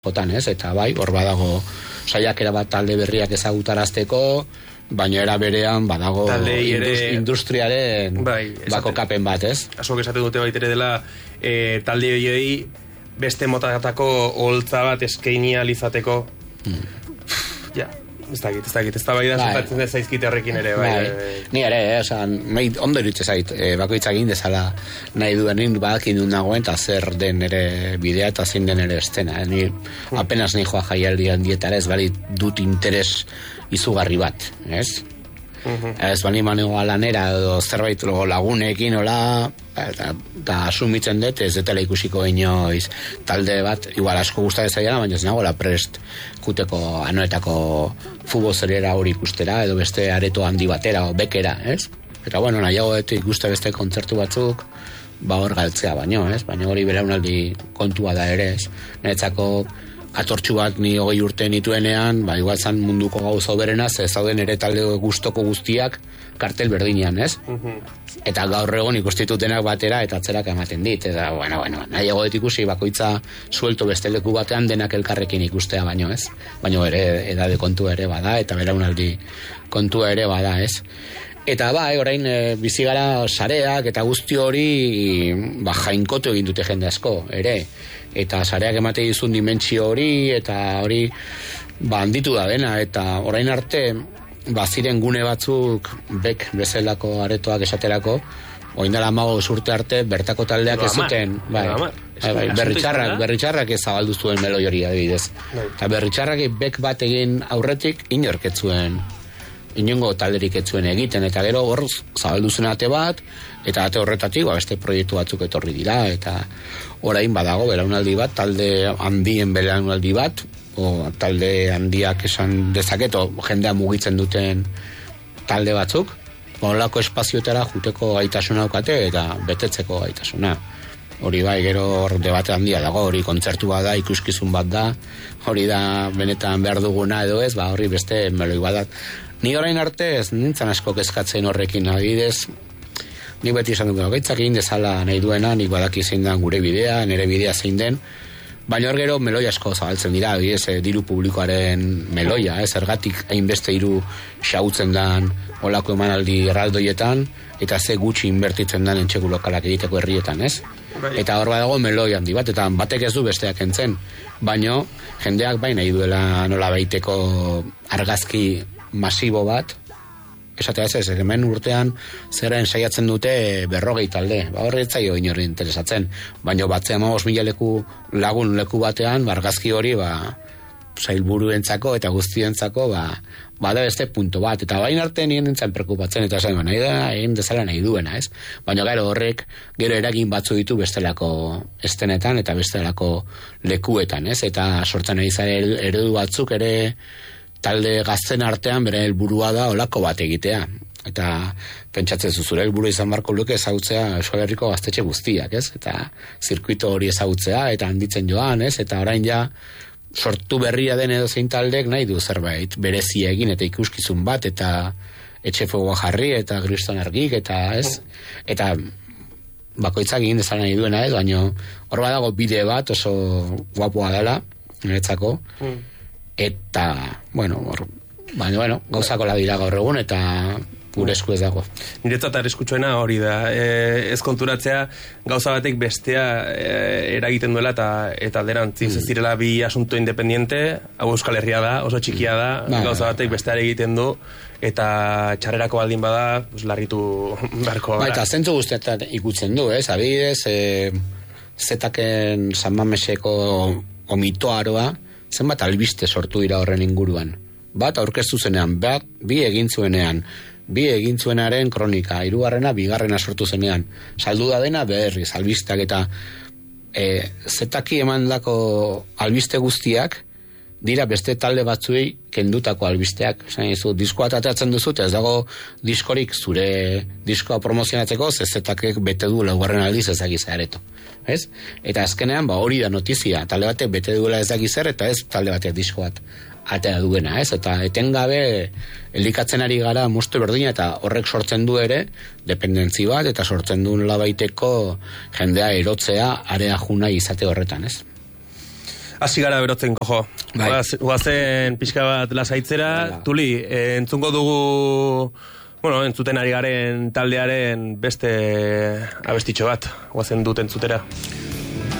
jotan, ez? Eta bai, hor badago saiakera bat talde berriak ezagutarazteko, baina era berean badago industriaren bako kapen bat, ez? Asko esaten dute baitere dela talde horiei beste motatako holtza bat eskaini alizateko. Ja. Ez dakit, ez da bai da zutatzen zaizkite horrekin ere, bai. Ni ere, ondo iritze zait, bakoitzak egin dezala nahi duenin, badakin duen nagoen, eta zer den ere bidea, eta zein den ere estena. Ni apenas nahi joa jaialdian dietara, ez bali dut interes izugarri bat, ez? Ez bali manioa lanera, edo zerbait lagunekin, hola, eta asumitzen dut, ez detela ikusiko inoiz talde bat, igual asko gustatzen zaiala, baina ez nagoela prest kuteko anoetako futbol zeriera hori ikustera, edo beste areto handi batera, o bekera, ez? Eta bueno, nahiago ikuste beste kontzertu batzuk, hor galtzea baino, ez? Baina hori belaunaldi kontua da ere, ez? Niretzako atortxu bat ni 20 urte nituenean, igual zan munduko gauza berena, ze zauden ere talde gustoko guztiak kartel berdinean, ez? Eta gaur egon ikustitutenak batera eta atzerak ematen dit, eta bueno, nahiago dut ikusi bakoitza suelto beste leku batean denak elkarrekin ikustea baino, ez? Baino ere edade kontua ere bada, eta belaunaldi kontua ere bada, ez? Eta bai, orain bizigara sareak eta guzti hori jainkotu egin dute jende asko, ere. Eta sareak emate dizun dimentsio hori, eta hori handitu da dena, eta orain arte ziren gune batzuk bek bezalako aretoak esaterako, orain dela 15 urte arte bertako taldeak ez zuten, berritxarrak ez zabaldu zuen meloi hori adibidez. Eta berritxarrak bek bat egin aurretik inork ez zuen, inongo talderik ez zuen egiten, eta gero hor zabaldu zuen ate bat, eta ate horretatik beste proiektu batzuk etorri dira, eta orain badago belaunaldi bat, talde handien belaunaldi bat, o talde handiak esan dezaketo, jendea mugitzen duten talde batzuk, holako espazioetara juteko gaitasuna daukate eta betetzeko gaitasuna. Hori bai, gero hor debate handia dago, hori kontzertu bat da, ikuskizun bat da, hori da benetan behar duguna edo ez, hori beste meloi bat. Ni orain arte ez nintzen asko kezkatzen horrekin, adibidez, nik beti esan dugu, gaitzak egin dezala nahi duena, nik badaki zein den gure bidea, nire bidea zein den, baina hor gero meloi asko zabaltzen dira, adibidez, diru publikoaren meloia, zergatik hainbeste diru xautzen den olako emanaldi erraldoietan, eta ze gutxi inbertitzen den entxeku lokalak egiteko herrietan, ez? Eta hor badago meloi handi bat, eta batek ez du besteak entzen, baino jendeak bai nahi duela nola baiteko argazki masibo bat, esatea ez, hemen urtean zeren saiatzen dute 40 talde, horri etzaio inorri interesatzen, baina batzea 15.000 lagun leku batean, argazki hori sailburuentzako eta guztientzako bada beste punto bat, eta bain arte nien nintzen preokupatzen, eta esan nahi da, egin dezala nahi duena, ez? Baina gero horrek, gero eragin batzu ditu bestelako estenetan eta bestelako lekuetan, ez? Eta sortzen nahi zaren eredu batzuk ere talde gazten artean bere helburua da olako bat egitea. Eta pentsatzen zure helburu izan barko luke ezagutzea Euskal Herriko gaztetxe guztiak, ez? Eta zirkuito hori ezagutzea, eta handitzen joan, ez? Eta orain ja sortu berria den edo zein taldek nahi du zerbait berezia egin eta ikuskizun bat, eta etxe fuegoa jarri, eta kriston argik, eta ez? Eta bakoitzak egin dezala nahi duena, ez? Baina hor badago bide bat oso guapoa dela, niretzako, eta, baina, gauzakola dira gaur egun, eta gure esku ez dago. Niretzat arriskutsuena hori da. Ez konturatzea gauza batek bestea eragiten duela eta alderantziz. Ez direla bi asunto independiente, hau Euskal Herria da, oso txikia da, gauza batek besteare egiten du, eta txarrerako baldin bada, larritu beharko. Eta zentzu guztetan ikutzen du, ez? Adibidez, Zetaken San Mameseko omitoaroa, zenbat albiste sortu dira horren inguruan. Bat aurkeztu zenean, bi egin zuenaren kronika, 3. bigarrena sortu zenean. Saldu da dena berriz, albistak, eta Zetaki emandako albiste guztiak dira beste talde batzuei kendutako albisteak. Diskoa atatzen duzu, ez dago diskorik zure diskoa promozionatzeko, Zetakek bete du 4. aldiz ezagiza areto. Ez? Eta azkenean hori da notizia, talde batek bete duela ezagizer, eta ez talde batek disko bat atea duena, ez? Eta etengabe elikatzen ari gara moztu berdina, eta horrek sortzen du ere dependentzi bat, eta sortzen du labaiteko jendea erotzea area juna izate horretan, ez? Hasi gara berotzen, kojo. Guazen pixka bat lasaitzera. Tuli, entzungo dugu, entzuten ari garen taldearen beste abestitxo bat. Guazen dut entzutera.